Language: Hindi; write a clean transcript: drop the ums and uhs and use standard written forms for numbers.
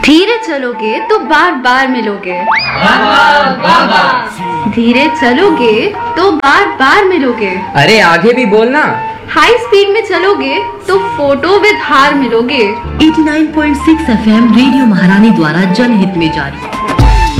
धीरे चलोगे तो बार बार मिलोगे, धीरे चलोगे तो बार बार मिलोगे। अरे आगे भी बोलना। हाई स्पीड में चलोगे तो फोटो विद हार मिलोगे। 89.6 FM रेडियो महारानी द्वारा जनहित में जारी।